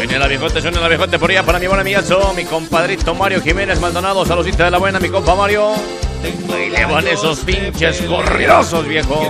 Suena la viejote por allá para mi buen amigazo, mi compadrito Mario Jiménez Maldonado. Saludcita de la buena, mi compa Mario. Y le van esos pinches corriosos, viejo.